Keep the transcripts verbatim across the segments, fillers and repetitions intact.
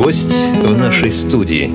гость в нашей студии.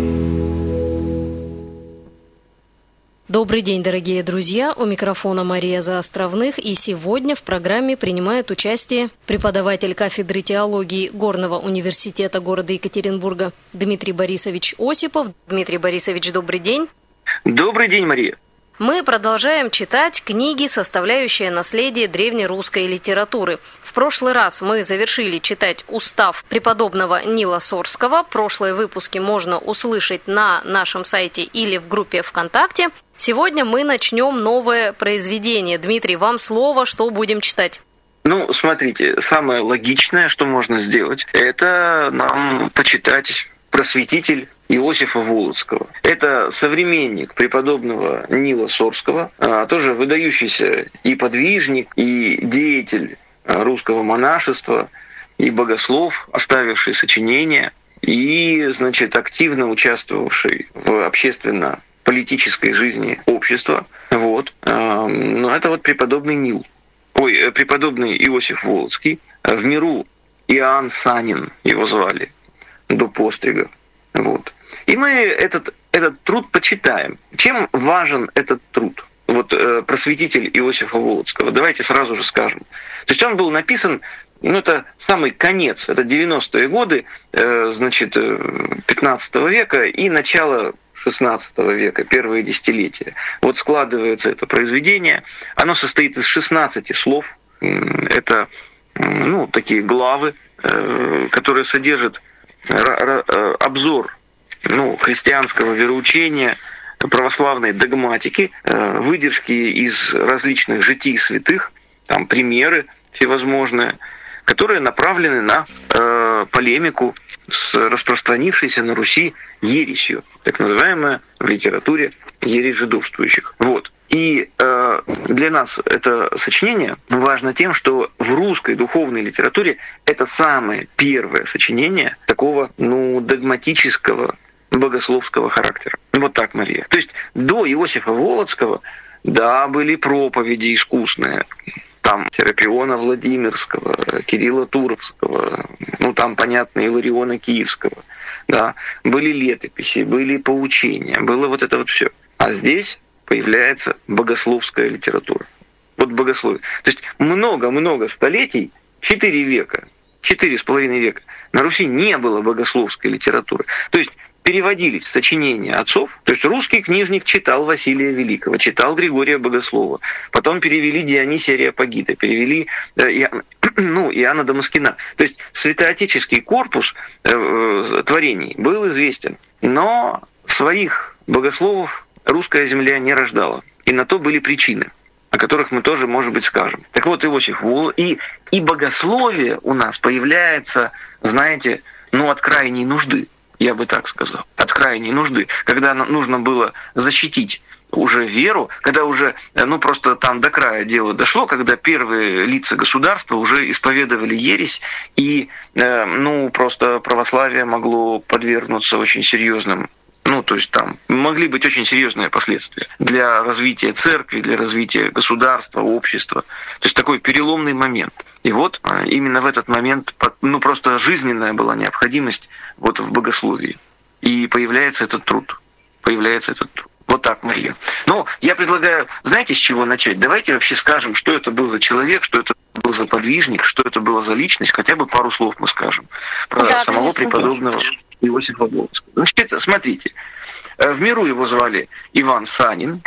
Добрый день, дорогие друзья! У микрофона Мария Заостровных, и сегодня в программе принимает участие преподаватель кафедры теологии Горного университета города Екатеринбурга Дмитрий Борисович Осипов. Дмитрий Борисович, добрый день! Добрый день, Мария! Мы продолжаем читать книги, составляющие наследие древнерусской литературы. В прошлый раз мы завершили читать устав преподобного Нила Сорского. Прошлые выпуски можно услышать на нашем сайте или в группе ВКонтакте. Сегодня мы начнем новое произведение. Дмитрий, вам слово, что будем читать? Ну, смотрите, самое логичное, что можно сделать, это нам почитать «Просветитель» Иосифа Волоцкого. Это современник преподобного Нила Сорского, тоже выдающийся и подвижник, и деятель русского монашества, и богослов, оставивший сочинения, и, значит, активно участвовавший в общественно-политической жизни общества. Вот. Но это вот преподобный Нил. Ой, преподобный Иосиф Волоцкий. В миру Иоанн Санин его звали до пострига. Вот. И мы этот, этот труд почитаем. Чем важен этот труд? Вот э, «Просветитель» Иосифа Волоцкого. Давайте сразу же скажем. То есть он был написан, ну это самый конец, это девяностые годы, э, значит, пятнадцатого века и начало шестнадцатого века, первые десятилетия. Вот складывается это произведение. Оно состоит из шестнадцати слов. Это ну, такие главы, э, которые содержат обзор ну, христианского вероучения, православной догматики, выдержки из различных житий святых, там примеры всевозможные, которые направлены на э, полемику с распространившейся на Руси ересью, так называемая в литературе ересь жидовствующих. Вот. И э, для нас это сочинение важно тем, что в русской духовной литературе это самое первое сочинение такого ну, догматического, богословского характера. Вот так, Мария. То есть до Иосифа Волоцкого, да, были проповеди искусные, там Серапиона Владимирского, Кирилла Туровского, ну там, понятно, Илариона Киевского, да, были летописи, были поучения, было вот это вот все. А здесь появляется богословская литература. Вот богословие. То есть много-много столетий, четыре века, четыре с половиной века, на Руси не было богословской литературы. То есть переводились сочинения отцов, то есть русский книжник читал Василия Великого, читал Григория Богослова, потом перевели Дионисия Ареопагита, перевели Иоанна, ну, Иоанна Дамаскина. То есть святоотеческий корпус э, творений был известен, но своих богословов русская земля не рождала. И на то были причины, о которых мы тоже, может быть, скажем. Так вот, Иосиф Волоцкий, и, и богословие у нас появляется, знаете, ну, от крайней нужды. Я бы так сказал, от крайней нужды, когда нужно было защитить уже веру, когда уже, ну просто там до края дело дошло, когда первые лица государства уже исповедовали ересь, и, ну просто православие могло подвергнуться очень серьезным, ну то есть там могли быть очень серьезные последствия для развития церкви, для развития государства, общества. То есть такой переломный момент. И вот именно в этот момент, ну просто жизненная была необходимость вот в богословии. И появляется этот труд. Появляется этот труд. Вот так, Мария. Ну, я предлагаю, знаете, с чего начать? Давайте вообще скажем, что это был за человек, что это был за подвижник, что это была за личность. Хотя бы пару слов мы скажем про да, самого конечно, преподобного Иосифа Волоцкого. Значит, смотрите, в миру его звали Иван Санин.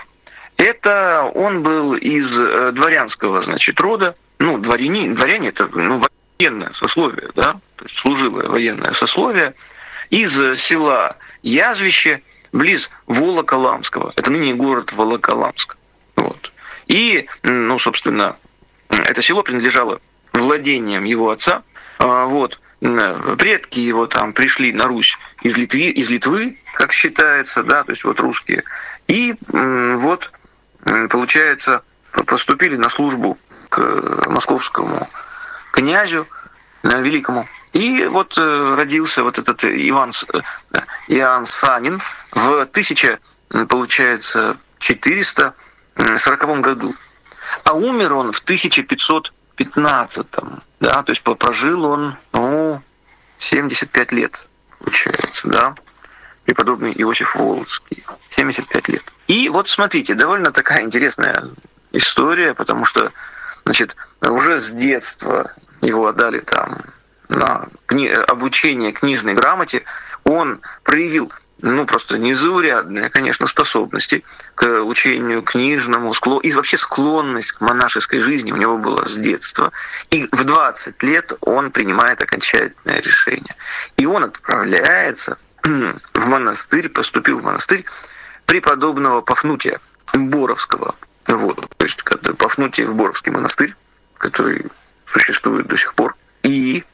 Это он был из дворянского, значит, рода. Ну, дворяне, дворяне это ну, военное сословие, да, то есть служилое военное сословие, из села Язвище, близ Волоколамского. Это ныне город Волоколамск. Вот. И, ну, собственно, это село принадлежало владениям его отца. Вот. Предки его там пришли на Русь из Литвы, из Литвы, как считается, да, то есть вот русские. И вот, получается, поступили на службу к московскому князю великому. И вот родился вот этот Иван, Иоанн Санин в тысяча, получается, четыреста сороковом году. А умер он в тысяча пятьсот пятнадцатом. Да, то есть прожил он, ну, семьдесят пять лет. получается, да, преподобный Иосиф Волоцкий, семьдесят пять лет. И вот смотрите, довольно такая интересная история, потому что, значит, уже с детства его отдали там на кни- обучение книжной грамоте, он проявил, ну, просто незаурядные, конечно, способности к учению книжному, склон... и вообще склонность к монашеской жизни у него была с детства. И в двадцать лет он принимает окончательное решение. И он отправляется в монастырь, поступил в монастырь преподобного Пафнутия Боровского. Вот, то есть Пафнутиев Боровский монастырь, который существует до сих пор. И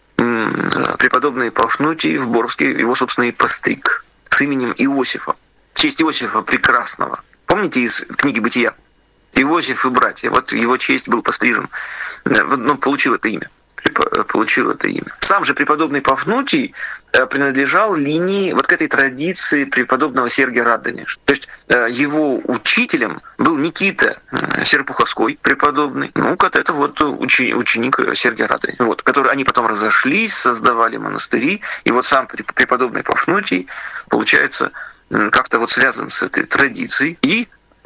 преподобный Пафнутий Боровский, его, собственно, и постриг с именем Иосифа, в честь Иосифа Прекрасного. Помните из книги «Бытия»? Иосиф и братья. Вот в его честь был пострижен, ну, получил это имя. Получил это имя. Сам же преподобный Пафнутий принадлежал линии вот к этой традиции преподобного Сергия Радонежа. То есть его учителем был Никита Серпуховской, преподобный. Ну, вот это вот ученик Сергия Радонежа. Вот, который они потом разошлись, создавали монастыри. И вот сам преподобный Пафнутий, получается, как-то вот связан с этой традицией. И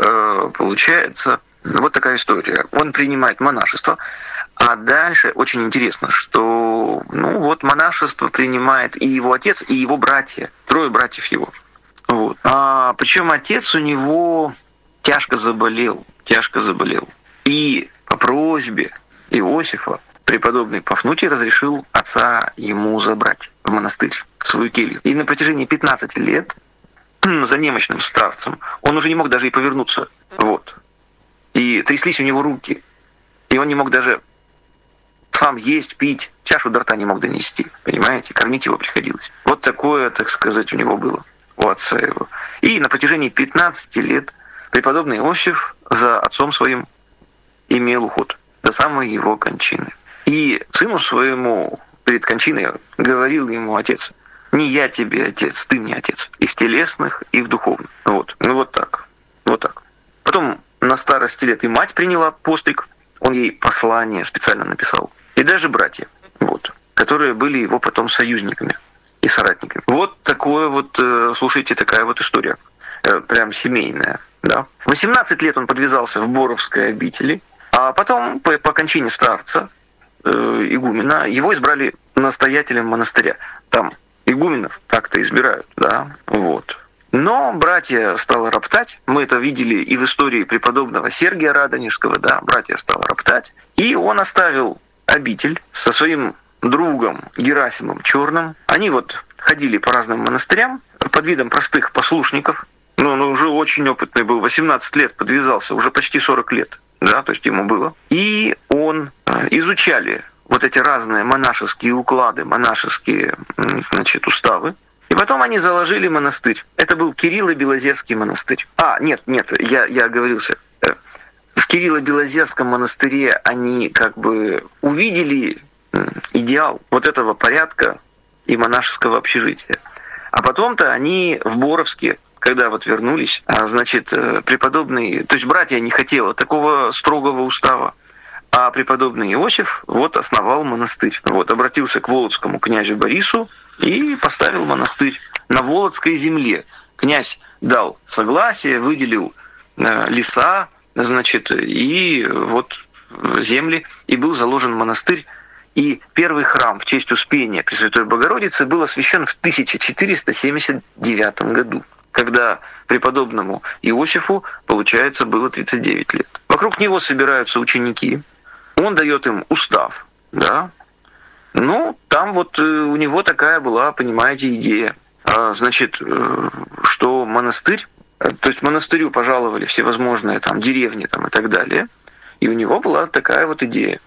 получается вот такая история. Он принимает монашество. А дальше очень интересно, что ну вот монашество принимает и его отец, и его братья, трое братьев его. Вот. А причем отец у него тяжко заболел, тяжко заболел. И по просьбе Иосифа преподобный Пафнутий разрешил отца ему забрать в монастырь, в свою келью. И на протяжении пятнадцати лет за немощным старцем он уже не мог даже и повернуться. Вот. И тряслись у него руки. И он не мог даже сам есть, пить, чашу до рта не мог донести, понимаете? Кормить его приходилось. Вот такое, так сказать, у него было, у отца его. И на протяжении пятнадцати лет преподобный Иосиф за отцом своим имел уход до самой его кончины. И сыну своему перед кончиной говорил ему отец: «Не я тебе отец, ты мне отец, и в телесных, и в духовных». Вот, ну вот так, вот так. Потом на старости лет и мать приняла постриг, он ей послание специально написал. И даже братья, вот, которые были его потом союзниками и соратниками. Вот такое вот, слушайте, такая вот история, прям семейная, да. В восемнадцать лет он подвязался в Боровской обители, а потом, по, по кончине старца, э, игумена, его избрали настоятелем монастыря. Там игуменов как-то избирают, да, вот. Но братья стали роптать, мы это видели и в истории преподобного Сергия Радонежского, да, братья стали роптать, и он оставил обитель со своим другом Герасимом Черным. Они вот ходили по разным монастырям под видом простых послушников, но он уже очень опытный был, восемнадцать лет подвязался, уже почти сорок лет, да, то есть ему было. И он изучали вот эти разные монашеские уклады, монашеские, значит, уставы. И потом они заложили монастырь. Это был Кирилло-Белозерский монастырь. А, нет, нет, я, я оговорился. В Кирилло-Белозерском монастыре они как бы увидели идеал вот этого порядка и монашеского общежития. А потом-то они в Боровске, когда вот вернулись, значит, преподобный, то есть братья не хотели такого строгого устава, а преподобный Иосиф вот основал монастырь. Вот, обратился к володскому князю Борису и поставил монастырь на Володской земле. Князь дал согласие, выделил леса, значит, и вот земли, и был заложен монастырь. И первый храм в честь Успения Пресвятой Богородицы был освящен в тысяча четыреста семьдесят девятом году, когда преподобному Иосифу, получается, было тридцать девять лет. Вокруг него собираются ученики, он дает им устав, да. Ну, там вот у него такая была, понимаете, идея. Значит, что монастырь, то есть монастырю пожаловали всевозможные там деревни там, и так далее, и у него была такая вот идея,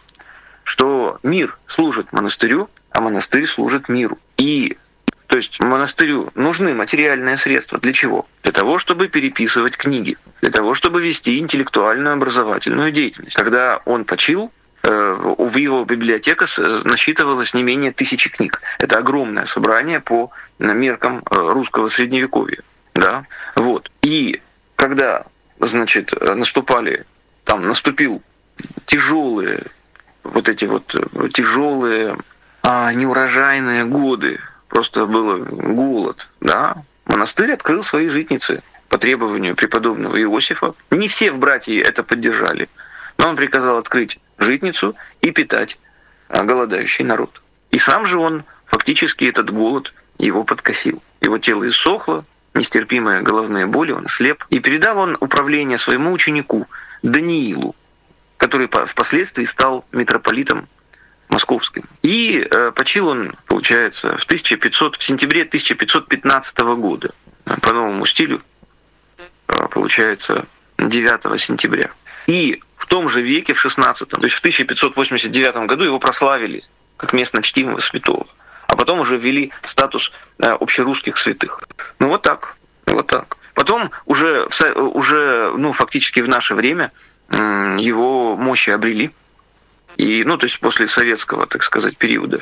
что мир служит монастырю, а монастырь служит миру. И, то есть, монастырю нужны материальные средства. Для чего? Для того, чтобы переписывать книги, для того, чтобы вести интеллектуальную образовательную деятельность. Когда он почил, в его библиотеке насчитывалось не менее тысячи книг. Это огромное собрание по меркам русского средневековья. Да? Вот. И когда, значит, наступали, там, наступил тяжелые, вот эти вот тяжелые, а, неурожайные годы просто был голод, да, монастырь открыл свои житницы по требованию преподобного Иосифа. Не все в братьи это поддержали, но он приказал открыть житницу и питать голодающий народ. И сам же он фактически этот голод его подкосил. Его тело иссохло, нестерпимые головные боли, он слеп. И передал он управление своему ученику Даниилу, который впоследствии стал митрополитом московским. И э, почил он, получается, в, тысяча пятьсот, в сентябре тысяча пятьсот пятнадцатого года. По новому стилю, э, получается, девятого сентября. И в том же веке, в шестнадцатом, то есть в тысяча пятьсот восемьдесят девятом году его прославили как местно чтимого святого. А потом уже ввели в статус э, общерусских святых. Ну вот так, вот так. Потом уже, уже ну, фактически в наше время э, его мощи обрели. И, ну, то есть после советского, так сказать, периода.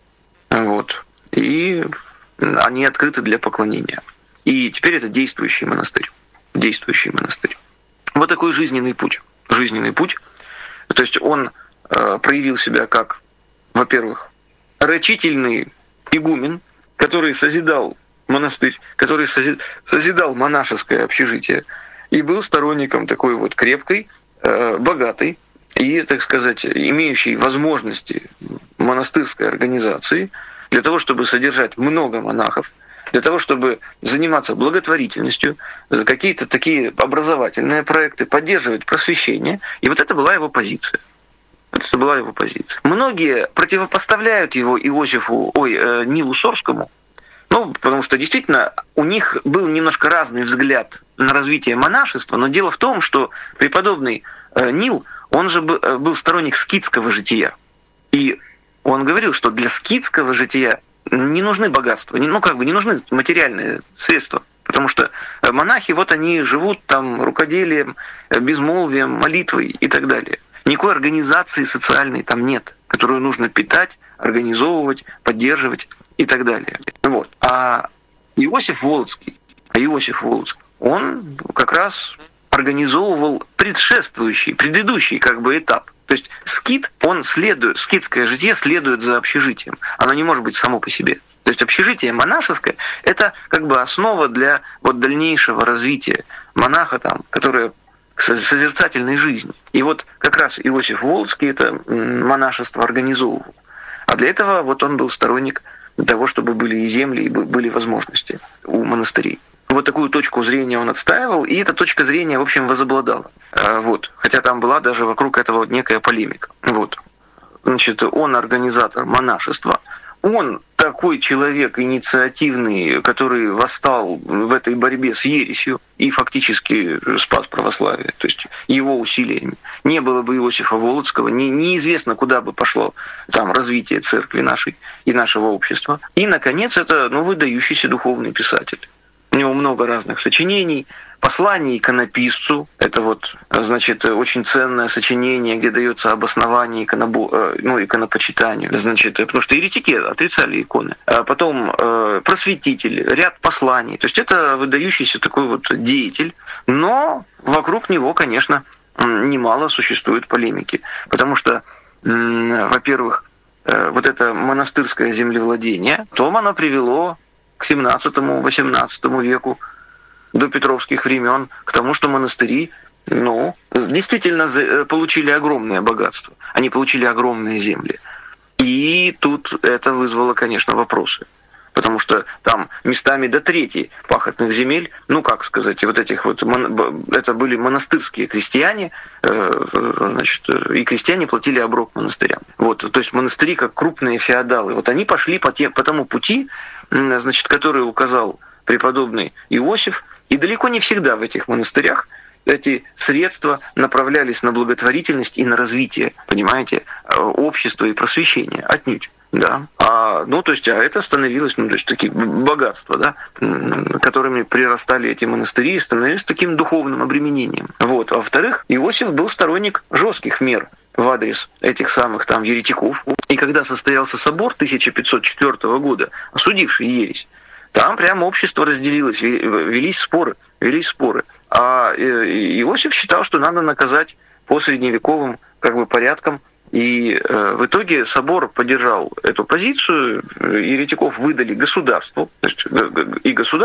Вот. И они открыты для поклонения. И теперь это действующий монастырь. Действующий монастырь. Вот такой жизненный путь. Жизненный путь. То есть он э, проявил себя как, во-первых, рачительный игумен, который созидал монастырь, который созидал монашеское общежитие и был сторонником такой вот крепкой, э, богатой и, так сказать, имеющей возможности монастырской организации для того, чтобы содержать много монахов, для того, чтобы заниматься благотворительностью, за какие-то такие образовательные проекты, поддерживать просвещение. И вот это была его позиция. Это была его позиция. Многие противопоставляют его Иосифу, ой, э, Нилу Сорскому, ну, потому что действительно у них был немножко разный взгляд на развитие монашества, но дело в том, что преподобный э, Нил, он же был сторонник скитского жития. И он говорил, что для скитского жития не нужны богатства, ну как бы не нужны материальные средства. Потому что монахи, вот они живут там рукоделием, безмолвием, молитвой и так далее. Никакой организации социальной там нет, которую нужно питать, организовывать, поддерживать и так далее. Вот. А Иосиф Волоцкий, а Иосиф Волоцкий, он как раз организовывал предшествующий, предыдущий как бы этап. То есть скит, он следует, скитское житие следует за общежитием. Оно не может быть само по себе. То есть общежитие монашеское – это как бы основа для вот дальнейшего развития монаха, там, которое созерцательной жизни. И вот как раз Иосиф Волоцкий это монашество организовывал. А для этого вот он был сторонник того, чтобы были и земли, и были возможности у монастырей. Вот такую точку зрения он отстаивал, и эта точка зрения, в общем, возобладала. Вот. Хотя там была даже вокруг этого некая полемика. Вот. Значит, он организатор монашества. Он такой человек инициативный, который восстал в этой борьбе с ересью и фактически спас православие. То есть его усилиями. Не было бы Иосифа Волоцкого, не, неизвестно, куда бы пошло там развитие церкви нашей и нашего общества. И, наконец, это ну, выдающийся духовный писатель. У него много разных сочинений. «Послание иконописцу» — это вот, значит, очень ценное сочинение, где дается обоснование иконобо... ну, иконопочитанию. Значит, потому что еретики отрицали иконы. А потом «Просветитель», ряд посланий. То есть это выдающийся такой вот деятель. Но вокруг него, конечно, немало существует полемики. Потому что, во-первых, вот это монастырское землевладение, то оно привело к семнадцатому-восемнадцатому веку, до петровских времен, к тому, что монастыри, ну, действительно получили огромное богатство. Они получили огромные земли. И тут это вызвало, конечно, вопросы. Потому что там местами до трети пахотных земель, ну, как сказать, вот этих вот, это были монастырские крестьяне, значит, и крестьяне платили оброк монастырям. Вот, то есть монастыри как крупные феодалы. Вот они пошли по, тем, по тому пути, значит, который указал преподобный Иосиф, и далеко не всегда в этих монастырях эти средства направлялись на благотворительность и на развитие, понимаете, общества и просвещения. Отнюдь. Да. А, ну, то есть, а это становилось, ну, то есть, такие богатства, да, которыми прирастали эти монастыри и становились таким духовным обременением. Вот. А во-вторых, Иосиф был сторонник жестких мер в адрес этих самых там еретиков. И когда состоялся собор тысяча пятьсот четвёртого года, осудивший ересь, там прямо общество разделилось, велись споры, велись споры. А Иосиф считал, что надо наказать по средневековым как бы порядкам И э, в итоге собор поддержал эту позицию, еретиков выдали государству, то есть и государство